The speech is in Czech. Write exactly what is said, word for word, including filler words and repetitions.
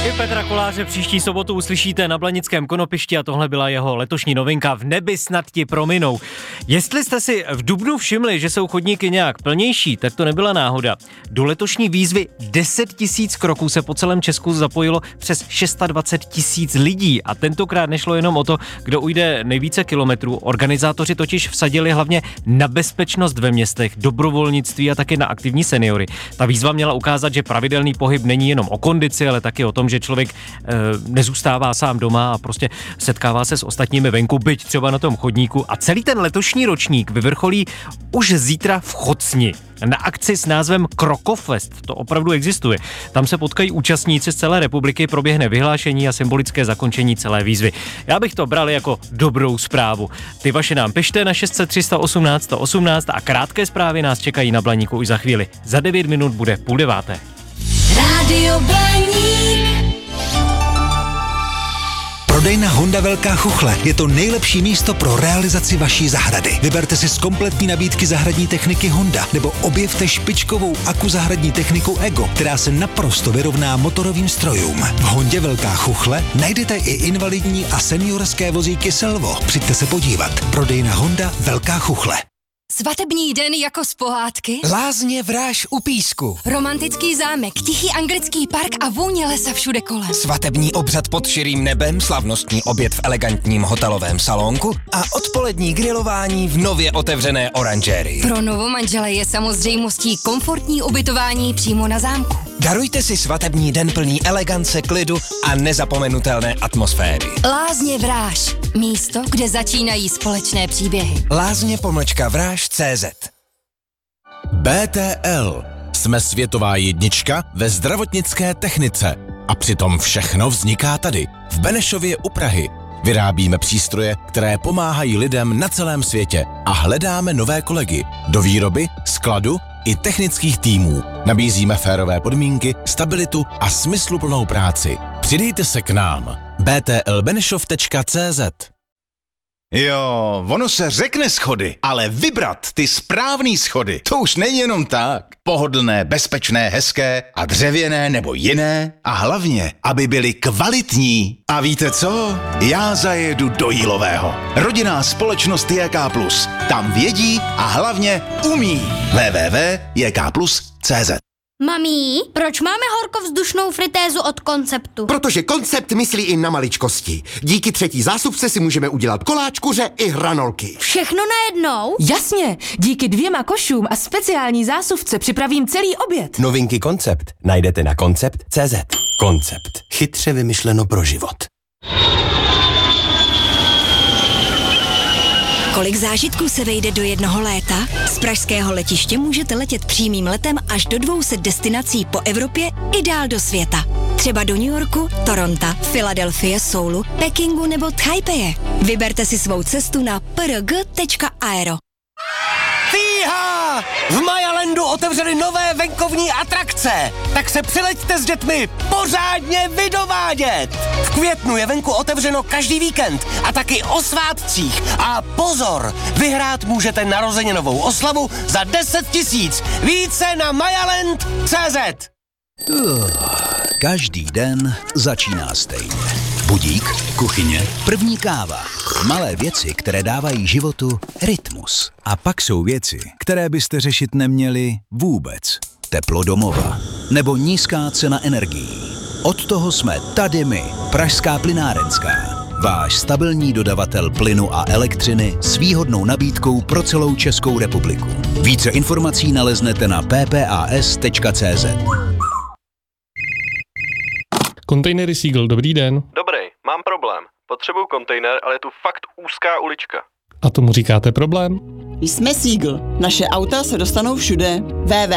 I Petra Koláře příští sobotu uslyšíte na Blanickém Konopišti a tohle byla jeho letošní novinka V nebi snad ti prominou. Jestli jste si v dubnu všimli, že jsou chodníky nějak plnější, tak to nebyla náhoda. Do letošní výzvy deset tisíc kroků se po celém Česku zapojilo přes dvacet šest tisíc lidí a tentokrát nešlo jenom o to, kdo ujde nejvíce kilometrů. Organizátoři totiž vsadili hlavně na bezpečnost ve městech, dobrovolnictví a taky na aktivní seniory. Ta výzva měla ukázat, že pravidelný pohyb není jenom o kondici, ale taky o tom, že člověk e, nezůstává sám doma a prostě setkává se s ostatními venku, byť třeba na tom chodníku. A celý ten letošní ročník vyvrcholí už zítra v Chocni na akci s názvem Krokofest. To opravdu existuje. Tam se potkají účastníci z celé republiky, proběhne vyhlášení a symbolické zakončení celé výzvy. Já bych to bral jako dobrou zprávu. Ty vaše nám pište na šest set tři sta osmnáct sto osmnáct a krátké zprávy nás čekají na Blaníku už za chvíli. Za devět minut bude půl deváté. Rádio Blaník. Prodejna Honda Velká Chuchle je to nejlepší místo pro realizaci vaší zahrady. Vyberte si z kompletní nabídky zahradní techniky Honda nebo objevte špičkovou aku zahradní techniku Ego, která se naprosto vyrovná motorovým strojům. V Hondě Velká Chuchle najdete i invalidní a seniorské vozíky Selvo. Přijďte se podívat. Prodejna Honda Velká Chuchle. Svatební den jako z pohádky. Lázně Vráž u Písku. Romantický zámek, tichý anglický park a vůně lesa všude kolem. Svatební obřad pod širým nebem, slavnostní oběd v elegantním hotelovém salonku a odpolední grilování v nově otevřené oranžérii. Pro novomanžele je samozřejmostí komfortní ubytování přímo na zámku. Darujte si svatební den plný elegance, klidu a nezapomenutelné atmosféry. Lázně Vráž. Místo, kde začínají společné příběhy. Lázně pomlčka Vráž tečka cé zet. bé té el. Jsme světová jednička ve zdravotnické technice. A přitom všechno vzniká tady, v Benešově u Prahy. Vyrábíme přístroje, které pomáhají lidem na celém světě a hledáme nové kolegy. Do výroby, skladu i technických týmů. Nabízíme férové podmínky, stabilitu a smysluplnou práci. Přidejte se k nám. bé té el benešov tečka cé zet. Jo, ono se řekne schody, ale vybrat ty správný schody, to už není jenom tak. Pohodlné, bezpečné, hezké a dřevěné nebo jiné a hlavně, aby byly kvalitní. A víte co? Já zajedu do Jílového. Rodinná společnost J K plus. Tam vědí a hlavně umí. w w w tečka j k plus tečka cé zet. Mamí, proč máme horkovzdušnou fritézu od Konceptu? Protože Koncept myslí i na maličkosti. Díky třetí zásupce si můžeme udělat koláč, kuře i hranolky. Všechno najednou? Jasně, díky dvěma košům a speciální zásuvce připravím celý oběd. Novinky Koncept najdete na koncept tečka cé zet. Koncept. Chytře vymyšleno pro život. Kolik zážitků se vejde do jednoho léta? Z pražského letiště můžete letět přímým letem až do dvou set destinací po Evropě i dál do světa. Třeba do New Yorku, Toronto, Filadelfie, Soulu, Pekingu nebo Taipeje. Vyberte si svou cestu na p r g tečka aero. Fíha! V Majalandu otevřeli nové venkovní atrakce, tak se přileďte s dětmi pořádně vydovádět. V květnu je venku otevřeno každý víkend a taky o svátcích. A pozor, vyhrát můžete narozeninovou oslavu za deset tisíc. Více na majaland tečka cé zet. Uh, každý den začíná stejně. Budík, kuchyně, první káva. Malé věci, které dávají životu rytmus. A pak jsou věci, které byste řešit neměli vůbec. Teplo domova nebo nízká cena energií. Od toho jsme tady my, Pražská plynárenská. Váš stabilní dodavatel plynu a elektřiny s výhodnou nabídkou pro celou Českou republiku. Více informací naleznete na p p a s tečka cé zet. Kontejnery Seagull, dobrý den. Dobrý, mám problém. Potřebuju kontejner, ale je tu fakt úzká ulička. A tomu říkáte problém? Jsme Seagull. Naše auta se dostanou všude. w w